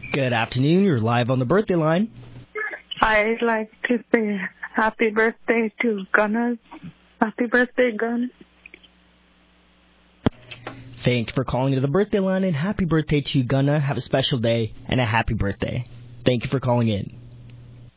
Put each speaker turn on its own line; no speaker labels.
Good afternoon. You're live on the birthday line.
I'd like to say happy birthday to Gunnar. Happy birthday, Gun.
Thank you for calling to the birthday line, and happy birthday to you, Gunna. Have a special day and a happy birthday. Thank you for calling in.